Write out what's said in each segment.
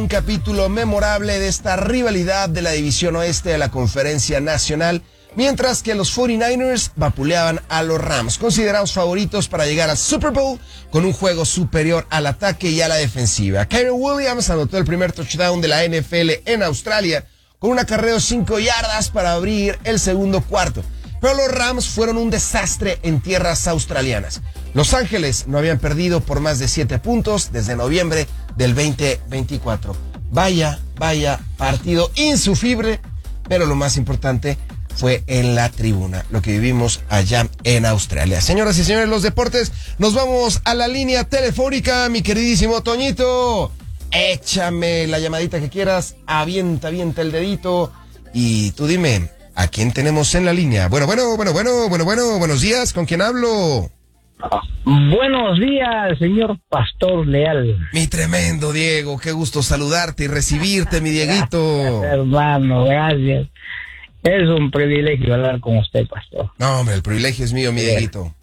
Un capítulo memorable de esta rivalidad de la División Oeste de la Conferencia Nacional, mientras que los 49ers vapuleaban a los Rams, considerados favoritos para llegar al Super Bowl con un juego superior al ataque y a la defensiva. Kyren Williams anotó el primer touchdown de la NFL en Australia con un acarreo de 5 yardas para abrir el segundo cuarto. Pero los Rams fueron un desastre en tierras australianas. Los Ángeles no habían perdido por más de 7 puntos desde noviembre del 2024. Vaya partido insufrible, pero lo más importante fue en la tribuna, lo que vivimos allá en Australia. Señoras y señores, los deportes, nos vamos a la línea telefónica, mi queridísimo Toñito. Échame la llamadita que quieras, avienta el dedito y tú dime, ¿a quién tenemos en la línea? Bueno, buenos días, ¿con quién hablo? Buenos días, señor Pastor Leal. Mi tremendo Diego, qué gusto saludarte y recibirte, mi Dieguito. Hermano, gracias. Es un privilegio hablar con usted, Pastor. No, hombre, el privilegio es mío, mi Dieguito.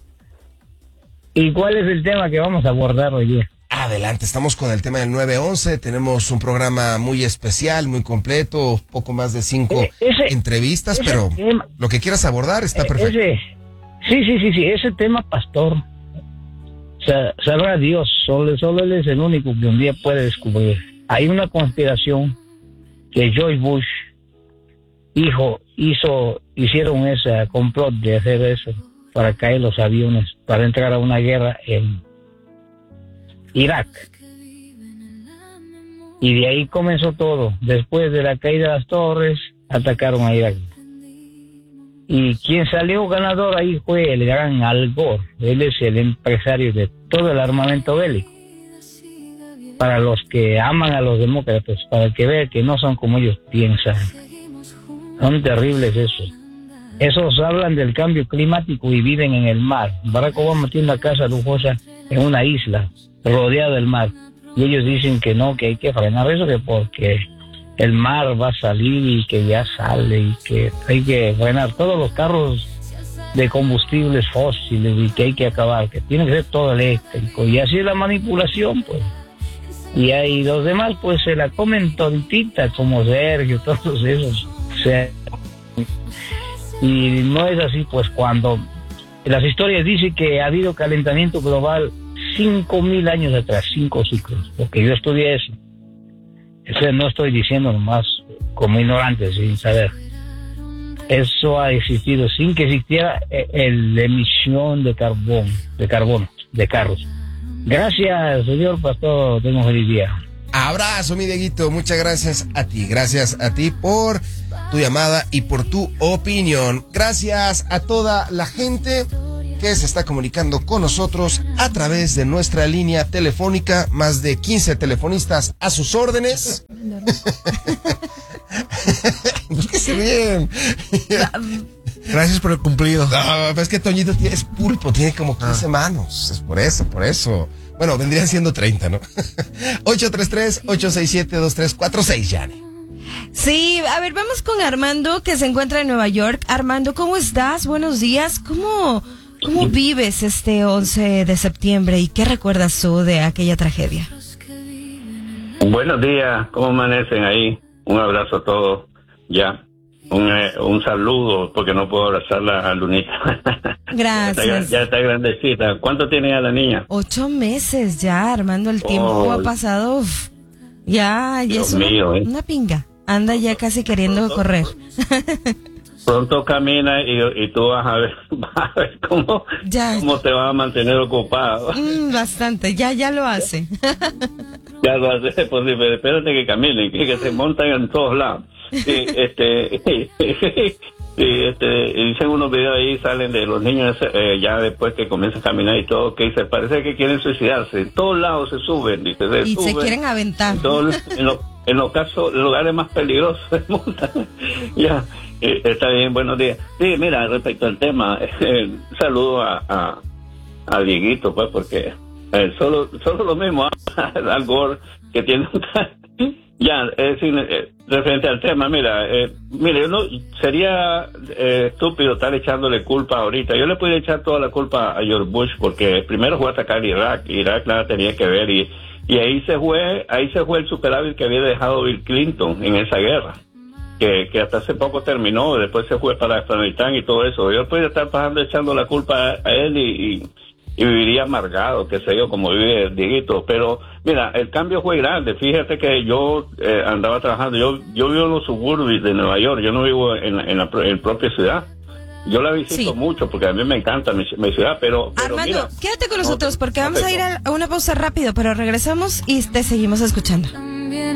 ¿Y cuál es el tema que vamos a abordar hoy día? Adelante, estamos con el tema del 9-11, tenemos un programa muy especial, muy completo, poco más de 5 entrevistas, pero lo que quieras abordar está perfecto. Sí, ese tema, Pastor, sabrá Dios, solo él es el único que un día puede descubrir. Hay una conspiración que George Bush hicieron ese complot de hacer eso para caer los aviones, para entrar a una guerra en Irak. Y de ahí comenzó todo. Después de la caída de las torres, atacaron a Irak. Y quien salió ganador ahí fue el gran Al Gore. Él es el empresario de todo el armamento bélico. Para los que aman a los demócratas, para que vean que no son como ellos piensan. Son terribles esos. Esos hablan del cambio climático y viven en el mar. Barack Obama tiene una casa lujosa en una isla, rodeada del mar. Y ellos dicen que no, que hay que frenar eso, que porque el mar va a salir y que ya sale y que hay que frenar todos los carros de combustibles fósiles y que hay que acabar, que tiene que ser todo eléctrico. Y así es la manipulación, pues. Y ahí los demás, pues, se la comen tontita, como Sergio, todos esos. O sea, y no es así, pues, cuando las historias dicen que ha habido calentamiento global 5,000 años atrás, 5 ciclos, porque yo estudié eso. Eso no estoy diciendo nomás como ignorante, sin saber. Eso ha existido sin que existiera la emisión de carbono, de carros. Gracias, señor Pastor, tengo un feliz día. Abrazo, mi Dieguito, muchas gracias a ti por tu llamada y por tu opinión. Gracias a toda la gente que se está comunicando con nosotros a través de nuestra línea telefónica, más de 15 telefonistas a sus órdenes. ¿Por qué se ríen? Gracias por el cumplido. No, es que Toñito es pulpo, tiene como 15 manos, es por eso. Bueno, vendrían siendo 30, ¿no? 833-867-2346, Yane. Sí, a ver, vamos con Armando, que se encuentra en Nueva York. Armando, ¿cómo estás? Buenos días. ¿Cómo vives este 11 de septiembre y qué recuerdas tú de aquella tragedia? Buenos días, ¿cómo amanecen ahí? Un abrazo a todos. Ya, un saludo, porque no puedo abrazarla a Lunita. Gracias. Ya está grandecita. ¿Cuánto tiene ya la niña? 8 meses ya, Armando, el tiempo ha pasado. Ya Dios es mío, una pinga. Anda ya casi queriendo correr. Pronto camina y tú vas a ver cómo te va a mantener ocupado. Bastante, ya lo hace. Ya lo hace, pues pero espérate que caminen, que se montan en todos lados. Y dicen unos videos ahí, salen de los niños ya después que comienzan a caminar y todo, que se parece que quieren suicidarse. En todos lados se suben, se quieren aventar. En los lugares más peligrosos se montan. Ya, está bien, buenos días. Sí, mira, respecto al tema, saludo a Dieguito, pues, porque solo lo mismo, Al Gore, que tiene ya, es decir, referente al tema, mire, sería estúpido estar echándole culpa ahorita. Yo le podría echar toda la culpa a George Bush, porque primero fue a atacar Irak nada tenía que ver, y Y ahí se fue el superávit que había dejado Bill Clinton en esa guerra, que hasta hace poco terminó, después se fue para Afganistán y todo eso. Yo podría estar pasando echando la culpa a él y viviría amargado, qué sé yo, como vive Dieguito. Pero mira, el cambio fue grande. Fíjate que yo andaba trabajando, yo vivo en los suburbios de Nueva York, yo no vivo en la propia ciudad. Yo la visito mucho porque a mí me encanta mi ciudad, pero Armando, mira, quédate con nosotros porque vamos a ir a una pausa rápido, pero regresamos y te seguimos escuchando.